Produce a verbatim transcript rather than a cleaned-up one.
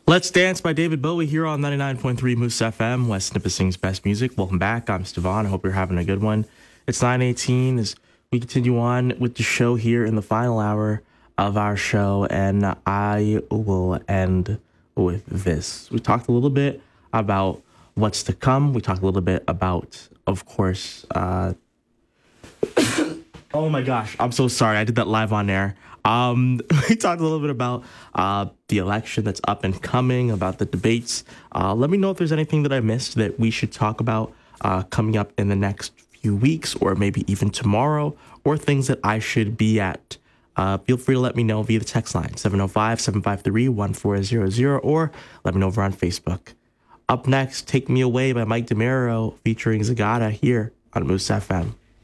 Let's Dance by David Bowie here on ninety-nine point three Moose F M, West Nipissing's best music. Welcome back. I'm Stevan. I hope you're having a good one. It's nine eighteen as we continue on with the show here in the final hour of our show, and I will end with this. We talked a little bit about what's to come. We talked a little bit about, of course, uh, oh my gosh, I'm so sorry. I did that live on air. Um, we talked a little bit about uh, the election that's up and coming, about the debates. Uh, let me know if there's anything that I missed that we should talk about uh, coming up in the next few weeks, or maybe even tomorrow, or things that I should be at. Uh, feel free to let me know via the text line, seven oh five, seven five three, one four zero zero, or let me know over on Facebook. Up next, Take Me Away by Mike DeMero featuring Zagata here on Moose F M.